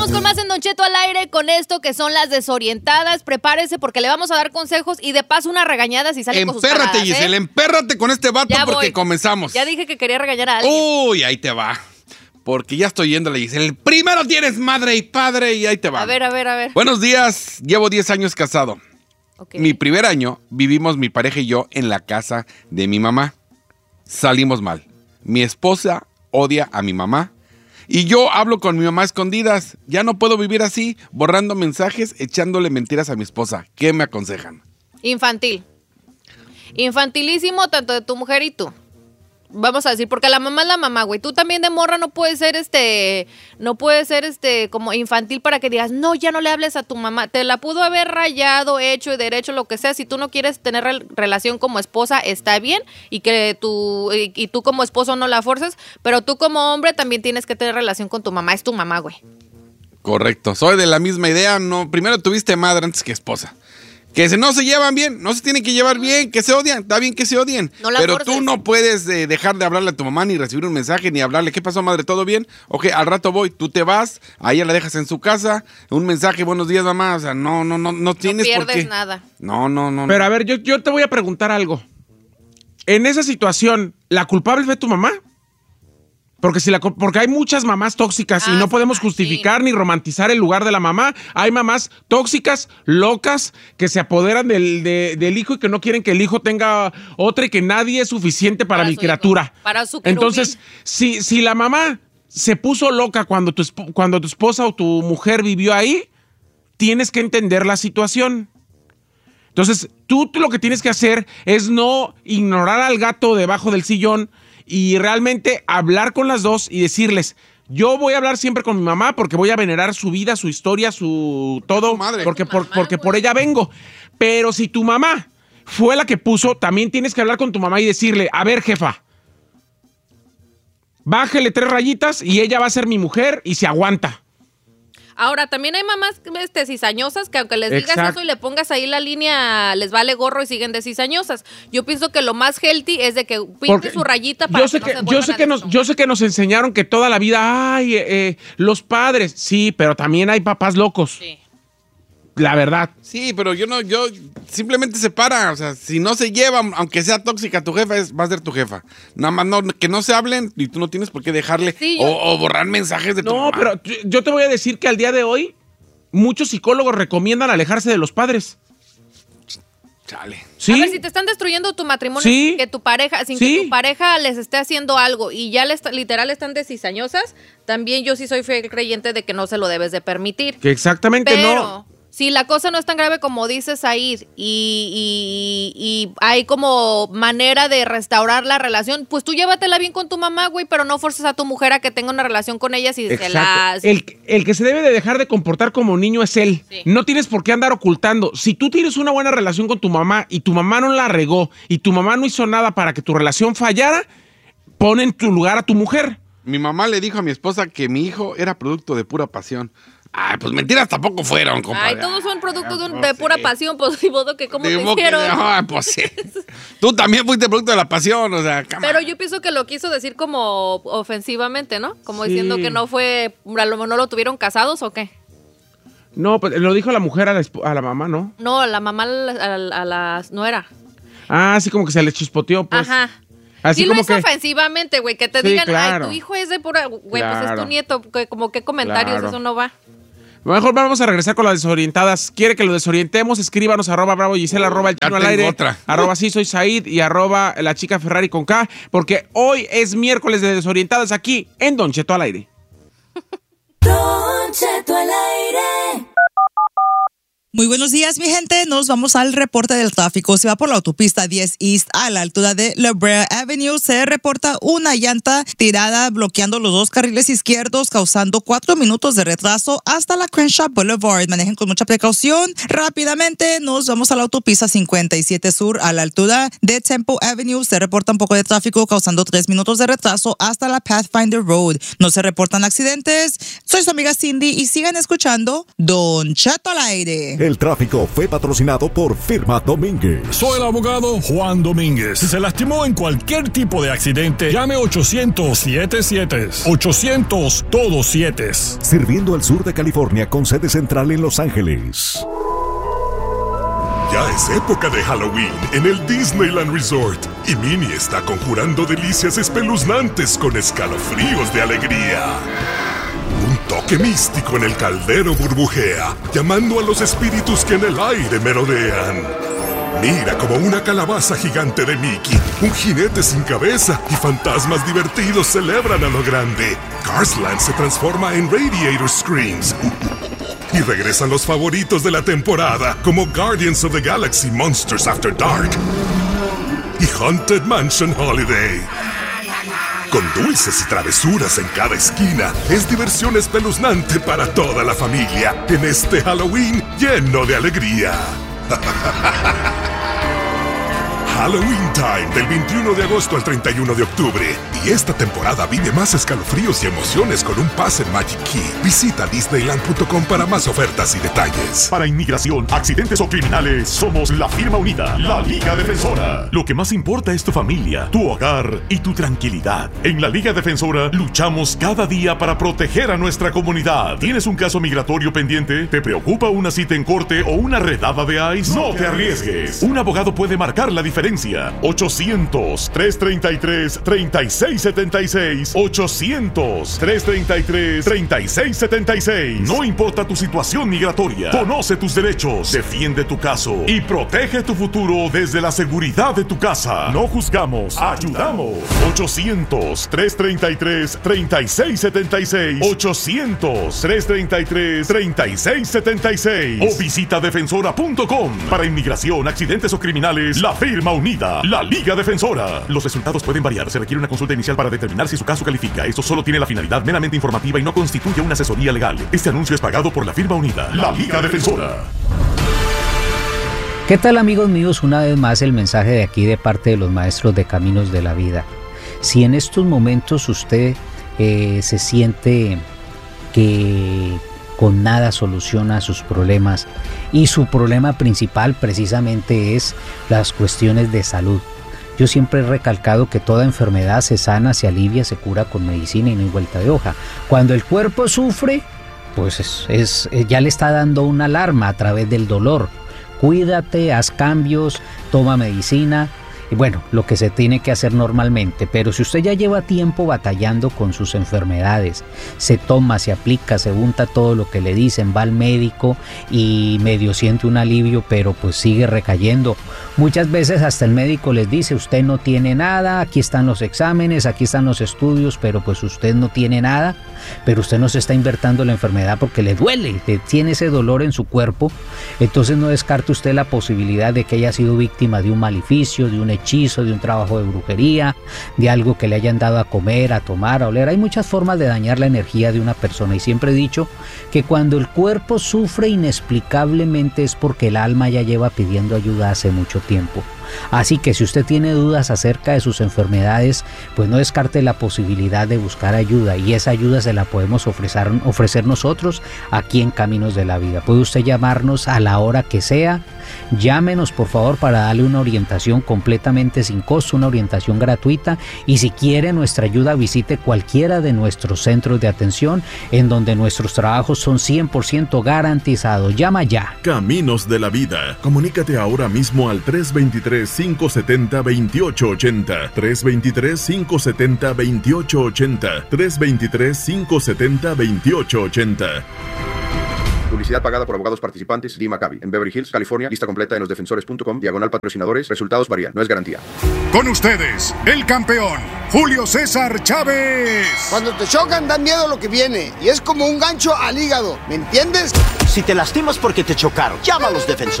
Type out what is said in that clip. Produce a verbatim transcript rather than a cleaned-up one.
Vamos con más en Don Cheto al aire con esto que son las desorientadas. Prepárese porque le vamos a dar consejos y de paso una regañada si sale con sus Empérrate, paradas, Giselle, ¿eh? empérrate con este vato Ya porque voy. comenzamos. Ya dije que quería regañar a alguien. Uy, ahí te va. Porque ya estoy yéndole, Giselle. Primero tienes madre y padre y ahí te va. A ver, a ver, a ver. Buenos días, llevo diez años casado. Okay. Mi primer año vivimos mi pareja y yo en la casa de mi mamá. Salimos mal. Mi esposa odia a mi mamá. Y yo hablo con mi mamá a escondidas. Ya no puedo vivir así, borrando mensajes, echándole mentiras a mi esposa. ¿Qué me aconsejan? Infantil. Infantilísimo tanto de tu mujer y tú. Vamos a decir, porque la mamá es la mamá, güey. Tú también de morra no puedes ser este, no puedes ser este como infantil para que digas, no, ya no le hables a tu mamá. Te la pudo haber rayado, hecho y derecho, lo que sea. Si tú no quieres tener re- relación como esposa, está bien. Y que tú, y, y tú como esposo no la forces, pero tú como hombre también tienes que tener relación con tu mamá. Es tu mamá, güey. Correcto, soy de la misma idea. No, primero tuviste madre antes que esposa. Que se, no se llevan bien, no se tienen que llevar bien, que se odian, está bien que se odien. No la pero forces. tú no puedes eh, dejar de hablarle a tu mamá, ni recibir un mensaje, ni hablarle, ¿qué pasó, madre? ¿Todo bien? Ok, al rato voy, tú te vas, a ella la dejas en su casa, un mensaje, buenos días, mamá, o sea, no, no, no, no tienes no por pierdes qué. nada. No, no, no. Pero no. a ver, yo, yo te voy a preguntar algo. En esa situación, ¿la culpable fue tu mamá? Porque, si la, porque hay muchas mamás tóxicas Ah, y no podemos sí. justificar ni romantizar el lugar de la mamá. Hay mamás tóxicas, locas, que se apoderan del, de, del hijo y que no quieren que el hijo tenga otra y que nadie es suficiente para, Para mi su criatura. hijo, para su querubín. Entonces, si, si la mamá se puso loca cuando tu, esp- cuando tu esposa o tu mujer vivió ahí, tienes que entender la situación. Entonces, tú, tú lo que tienes que hacer es no ignorar al gato debajo del sillón y realmente hablar con las dos y decirles, yo voy a hablar siempre con mi mamá porque voy a venerar su vida, su historia, su todo, madre. porque, por, Mamá, porque por güey. ella vengo. Pero si tu mamá fue la que puso, también tienes que hablar con tu mamá y decirle, a ver, jefa, bájele tres rayitas y ella va a ser mi mujer y se aguanta. Ahora, también hay mamás este, cizañosas que aunque les digas Exacto. eso y le pongas ahí la línea, les vale gorro y siguen de cizañosas. Yo pienso que lo más healthy es de que pinte Porque su rayita para yo sé que, que, no se yo vuelvan sé a que nos desunir. yo sé que nos enseñaron que toda la vida ay eh, eh, los padres sí, pero también hay papás locos. Sí. La verdad. Sí, pero yo no, yo simplemente separa, o sea, si no se llevan, aunque sea tóxica tu jefa, es, va a ser tu jefa. Nada más no, que no se hablen y tú no tienes por qué dejarle Sí, o, yo- o borrar mensajes de tu No, mamá. pero yo- yo te voy a decir que al día de hoy muchos psicólogos recomiendan alejarse de los padres. Chale. ¿Sí? A ver, si te están destruyendo tu matrimonio Sí. sin que tu pareja, sin Sí. que tu pareja les esté haciendo algo y ya les, literal están de cizañosas, también yo sí soy fiel creyente de que no se lo debes de permitir. Que exactamente Pero no. si la cosa no es tan grave como dice Said y, y, y hay como manera de restaurar la relación, pues tú llévatela bien con tu mamá, güey, pero no forces a tu mujer a que tenga una relación con ella si se Exacto. las... El, el que se debe de dejar de comportar como niño es él. Sí. No tienes por qué andar ocultando. Si tú tienes una buena relación con tu mamá y tu mamá no la regó y tu mamá no hizo nada para que tu relación fallara, pon en tu lugar a tu mujer. Mi mamá le dijo a mi esposa que mi hijo era producto de pura pasión. Ay, pues mentiras tampoco fueron, compadre. Ay, todos son productos de, un- pues de pura sí. pasión, pues, de modo que cómo De te modo que- hicieron. Ay, pues sí. Tú también fuiste producto de la pasión, o sea, cama. Pero yo pienso que lo quiso decir como ofensivamente, ¿no? Como Sí. diciendo que no fue, a lo mejor no lo tuvieron casados o qué. No, pues lo dijo la mujer a la, esp- a la mamá, ¿no? No, la mamá a la, a la- a la nuera. Ah, así como que se le chispoteó, pues. Ajá. Así sí lo como hizo que... ofensivamente, güey, que te Sí, digan, claro. ay, tu hijo es de pura, güey, pues es Claro. tu nieto, que, como qué comentarios, Claro. eso no va. Mejor vamos a regresar con las desorientadas. ¿Quiere que lo desorientemos? Escríbanos arroba bravo Gisela, arroba el Ya chino al tengo aire, otra. arroba sí soy Said y arroba la chica Ferrari con K, porque hoy es miércoles de desorientadas aquí en Don Cheto al aire. Don Cheto al aire. Muy buenos días, mi gente. Nos vamos al reporte del tráfico. Se va por la autopista diez East a la altura de La Brea Avenue. Se reporta una llanta tirada bloqueando los dos carriles izquierdos, causando cuatro minutos de retraso hasta la Crenshaw Boulevard. Manejen con mucha precaución. Rápidamente nos vamos a la autopista cincuenta y siete Sur a la altura de Temple Avenue. Se reporta un poco de tráfico, causando tres minutos de retraso hasta la Pathfinder Road. No se reportan accidentes. Soy su amiga Cindy y sigan escuchando Don Cheto al aire. El tráfico fue patrocinado por Firma Domínguez. Soy el abogado Juan Domínguez. Si se lastimó en cualquier tipo de accidente, llame ochocientos siete siete. ochocientos todos siete. Sirviendo al sur de California con sede central en Los Ángeles. Ya es época de Halloween en el Disneyland Resort y Minnie está conjurando delicias espeluznantes con escalofríos de alegría. Un toque místico en el caldero burbujea, llamando a los espíritus que en el aire merodean. Mira como una calabaza gigante de Mickey, un jinete sin cabeza y fantasmas divertidos celebran a lo grande. Cars Land se transforma en Radiator Screams. Y regresan los favoritos de la temporada, como Guardians of the Galaxy Monsters After Dark y Haunted Mansion Holiday. Con dulces y travesuras en cada esquina, es diversión espeluznante para toda la familia en este Halloween lleno de alegría. Halloween Time, del veintiuno de agosto al treinta y uno de octubre. Y esta temporada vive más escalofríos y emociones con un pase en Magic Key. Visita disneyland punto com para más ofertas y detalles. Para inmigración, accidentes o criminales, somos la firma unida, la Liga Defensora. Lo que más importa es tu familia, tu hogar y tu tranquilidad. En la Liga Defensora luchamos cada día para proteger a nuestra comunidad. ¿Tienes un caso migratorio pendiente? ¿Te preocupa una cita en corte o una redada de ICE? No te arriesgues. Un abogado puede marcar la diferencia. ochocientos, trescientos treinta y tres, treinta y seis setenta y seis. ochocientos, trescientos treinta y tres, treinta y seis setenta y seis. No importa tu situación migratoria. Conoce tus derechos, defiende tu caso y protege tu futuro desde la seguridad de tu casa. No juzgamos, ayudamos. ochocientos, trescientos treinta y tres, treinta y seis setenta y seis. ochocientos, trescientos treinta y tres, treinta y seis setenta y seis. O visita defensora punto com. Para inmigración, accidentes o criminales, la firma unida, la Liga Defensora. Los resultados pueden variar. Se requiere una consulta inicial para determinar si su caso califica. Esto solo tiene la finalidad meramente informativa y no constituye una asesoría legal. Este anuncio es pagado por la firma unida, la Liga Defensora. ¿Qué tal, amigos míos? Una vez más el mensaje de aquí de parte de los maestros de caminos de la vida. Si en estos momentos usted eh, se siente que con nada soluciona sus problemas y su problema principal precisamente es las cuestiones de salud. Yo siempre he recalcado que toda enfermedad se sana, se alivia, se cura con medicina y no hay vuelta de hoja. Cuando el cuerpo sufre, pues es, es, ya le está dando una alarma a través del dolor. Cuídate, haz cambios, toma medicina. Y bueno, lo que se tiene que hacer normalmente, pero si usted ya lleva tiempo batallando con sus enfermedades, se toma, se aplica, se unta todo lo que le dicen, va al médico y medio siente un alivio, pero pues sigue recayendo. Muchas veces hasta el médico les dice, usted no tiene nada, aquí están los exámenes, aquí están los estudios, pero pues usted no tiene nada, pero usted no se está invirtiendo la enfermedad porque le duele, le tiene ese dolor en su cuerpo. Entonces no descarte usted la posibilidad de que haya sido víctima de un maleficio, de un hechizo, de un trabajo de brujería, de algo que le hayan dado a comer, a tomar, a oler. Hay muchas formas de dañar la energía de una persona y siempre he dicho que cuando el cuerpo sufre inexplicablemente es porque el alma ya lleva pidiendo ayuda hace mucho tiempo. Así que si usted tiene dudas acerca de sus enfermedades, pues no descarte la posibilidad de buscar ayuda, y esa ayuda se la podemos ofrecer, ofrecer nosotros aquí en Caminos de la Vida. Puede usted llamarnos a la hora que sea, llámenos por favor para darle una orientación completamente sin costo, una orientación gratuita, y si quiere nuestra ayuda visite cualquiera de nuestros centros de atención en donde nuestros trabajos son cien por ciento garantizados. Llama ya. Caminos de la Vida. Comunícate ahora mismo al tres dos tres, cinco siete cero, dos ocho ocho cero, tres dos tres, cinco siete cero, dos ocho ocho cero, tres dos tres, cinco siete cero, dos ocho ocho cero. Publicidad pagada por abogados participantes. Dee Maccabi, en Beverly Hills, California. Lista completa en los defensores punto com. Diagonal patrocinadores. Resultados varían. No es garantía. Con ustedes, el campeón, Julio César Chávez. Cuando te chocan, da miedo lo que viene. Y es como un gancho al hígado. ¿Me entiendes? Si te lastimas porque te chocaron, llama a los defensores.